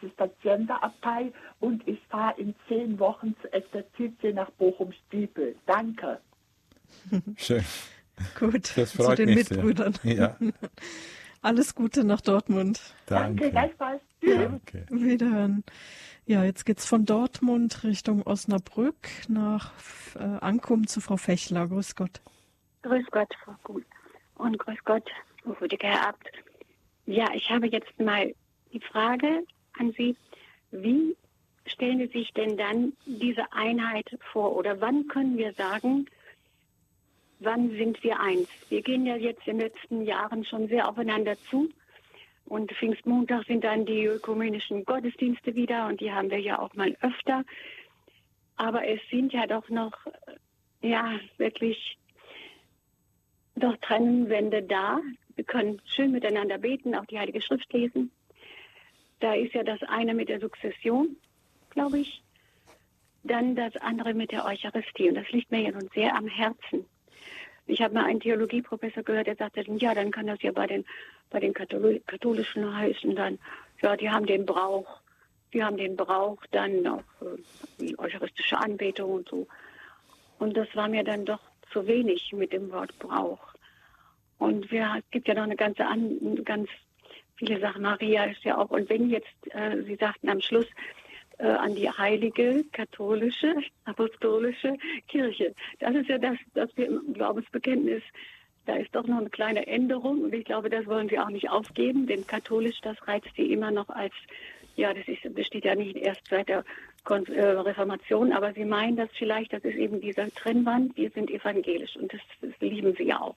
Zisterzienserabtei und ich fahre in 10 Wochen zur Exerzitien nach Bochum-Stiepel. Danke. Schön. Gut, Das zu freut den mich Mitbrüdern. sehr. Ja, Alles Gute nach Dortmund. Danke, danke. gleichfalls. Tschüss. Danke. Wiederhören. Ja, jetzt geht's von Dortmund Richtung Osnabrück nach Ankum zu Frau Fechler. Grüß Gott. Grüß Gott, Frau Kuhl. Und grüß Gott, hochwürdiger Herr Abt. Ja, ich habe jetzt mal die Frage an Sie. Wie stellen Sie sich denn dann diese Einheit vor? Oder wann können wir sagen, wann sind wir eins? Wir gehen ja jetzt in den letzten Jahren schon sehr aufeinander zu. Und Pfingstmontag sind dann die ökumenischen Gottesdienste wieder und die haben wir ja auch mal öfter. Aber es sind ja doch noch, ja, wirklich doch Trennwände da. Wir können schön miteinander beten, auch die Heilige Schrift lesen. Da ist ja das eine mit der Sukzession, glaube ich. Dann das andere mit der Eucharistie. Und das liegt mir ja nun sehr am Herzen. Ich habe mal einen Theologieprofessor gehört, der sagte, ja, dann kann das ja bei den Katholischen heißen dann, ja, die haben den Brauch dann auch die eucharistische Anbetung und so. Und das war mir dann doch zu wenig mit dem Wort Brauch. Und es gibt ja noch ganz viele Sachen. Maria ist ja auch, und wenn jetzt, Sie sagten am Schluss, an die heilige, katholische, apostolische Kirche. Das ist ja das, was wir im Glaubensbekenntnis, da ist doch noch eine kleine Änderung und ich glaube, das wollen Sie auch nicht aufgeben, denn katholisch, das reizt Sie immer noch als, ja, besteht ja nicht erst seit der Reformation, aber Sie meinen das vielleicht, das ist eben dieser Trennwand, wir sind evangelisch und das lieben Sie ja auch.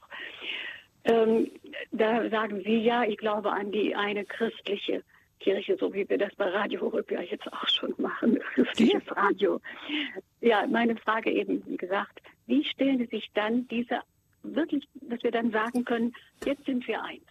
Da sagen Sie ja, ich glaube an die eine christliche Kirche, so wie wir das bei Radio Horeb ja jetzt auch schon machen, christliches Radio. Ja, meine Frage eben, wie gesagt, wie stellen Sie sich dann diese wirklich, dass wir dann sagen können, jetzt sind wir eins?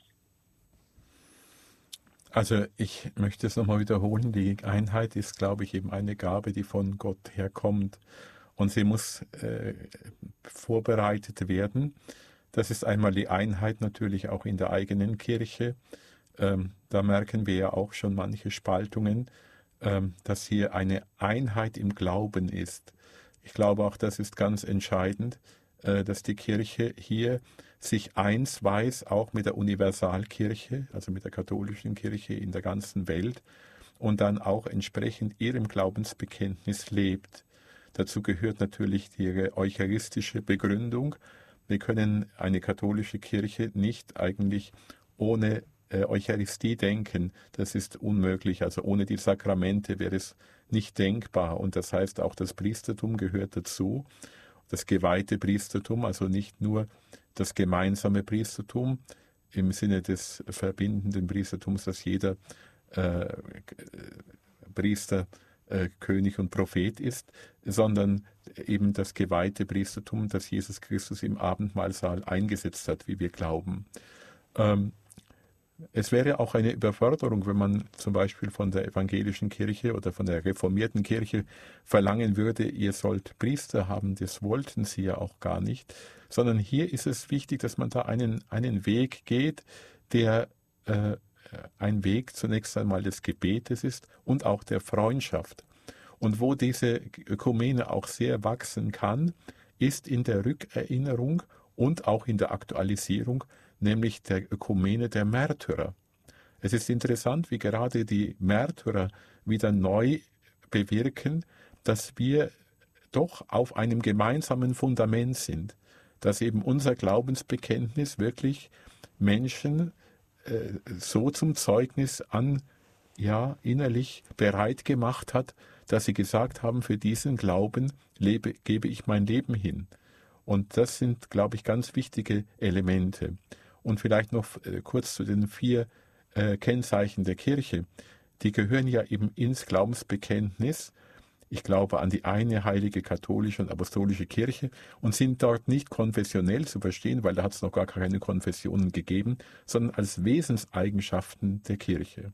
Also ich möchte es nochmal wiederholen, die Einheit ist, glaube ich, eben eine Gabe, die von Gott herkommt und sie muss vorbereitet werden. Das ist einmal die Einheit natürlich auch in der eigenen Kirche. Da merken wir ja auch schon manche Spaltungen, dass hier eine Einheit im Glauben ist. Ich glaube auch, das ist ganz entscheidend, dass die Kirche hier sich eins weiß, auch mit der Universalkirche, also mit der katholischen Kirche in der ganzen Welt und dann auch entsprechend ihrem Glaubensbekenntnis lebt. Dazu gehört natürlich die eucharistische Begründung. Wir können eine katholische Kirche nicht eigentlich ohne Eucharistie denken. Das ist unmöglich. Also ohne die Sakramente wäre es nicht denkbar. Und das heißt, auch das Priestertum gehört dazu. Das geweihte Priestertum, also nicht nur das gemeinsame Priestertum im Sinne des verbindenden Priestertums, dass jeder Priester König und Prophet ist, sondern eben das geweihte Priestertum, das Jesus Christus im Abendmahlsaal eingesetzt hat, wie wir glauben. Es wäre auch eine Überforderung, wenn man zum Beispiel von der evangelischen Kirche oder von der reformierten Kirche verlangen würde, ihr sollt Priester haben, das wollten sie ja auch gar nicht, sondern hier ist es wichtig, dass man da einen Weg geht, der ein Weg zunächst einmal des Gebetes ist und auch der Freundschaft. Und wo diese Ökumene auch sehr wachsen kann, ist in der Rückerinnerung und auch in der Aktualisierung, nämlich der Ökumene der Märtyrer. Es ist interessant, wie gerade die Märtyrer wieder neu bewirken, dass wir doch auf einem gemeinsamen Fundament sind, dass eben unser Glaubensbekenntnis wirklich Menschen so zum Zeugnis innerlich bereit gemacht hat, dass sie gesagt haben, für diesen Glauben gebe ich mein Leben hin. Und das sind, glaube ich, ganz wichtige Elemente. Und vielleicht noch kurz zu den 4 Kennzeichen der Kirche. Die gehören ja eben ins Glaubensbekenntnis. Ich glaube an die eine heilige katholische und apostolische Kirche und sind dort nicht konfessionell zu verstehen, weil da hat es noch gar keine Konfessionen gegeben, sondern als Wesenseigenschaften der Kirche.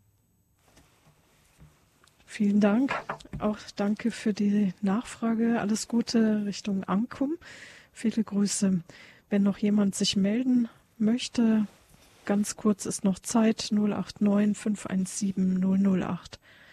Vielen Dank. Auch danke für die Nachfrage. Alles Gute Richtung Ankum. Viele Grüße. Wenn noch jemand sich melden möchte, ganz kurz ist noch Zeit, 089 517 008.